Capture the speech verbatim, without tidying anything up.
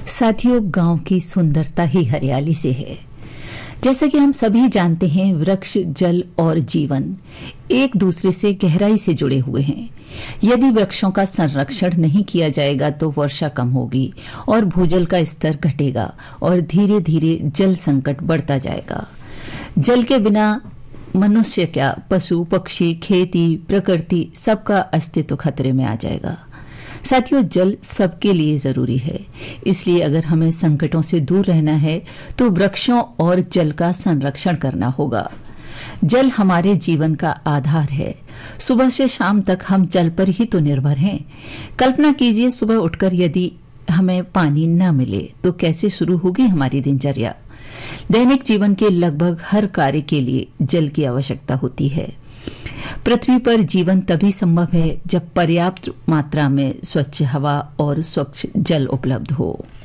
साथियों, गांव की सुंदरता ही हरियाली से है। जैसा कि हम सभी जानते हैं, वृक्ष, जल और जीवन एक दूसरे से गहराई से जुड़े हुए हैं। यदि वृक्षों का संरक्षण नहीं किया जाएगा तो वर्षा कम होगी और भूजल का स्तर घटेगा और धीरे धीरे जल संकट बढ़ता जाएगा। जल के बिना मनुष्य क्या, पशु पक्षी, खेती, प्रकृति सबका अस्तित्व खतरे में आ जाएगा। साथियों, जल सबके लिए जरूरी है, इसलिए अगर हमें संकटों से दूर रहना है तो वृक्षों और जल का संरक्षण करना होगा। जल हमारे जीवन का आधार है। सुबह से शाम तक हम जल पर ही तो निर्भर हैं। कल्पना कीजिए, सुबह उठकर यदि हमें पानी न मिले तो कैसे शुरू होगी हमारी दिनचर्या। दैनिक जीवन के लगभग हर कार्य के लिए जल की आवश्यकता होती है। पृथ्वी पर जीवन तभी संभव है जब पर्याप्त मात्रा में स्वच्छ हवा और स्वच्छ जल उपलब्ध हो।